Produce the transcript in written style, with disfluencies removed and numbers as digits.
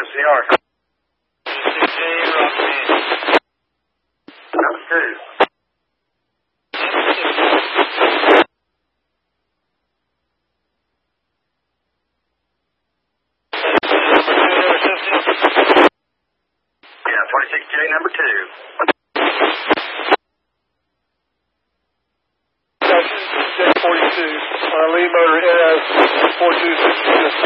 OCR. 16, Roxanne. Number 2. Yeah, 26J, number 2. J42, lead motor NS 4262.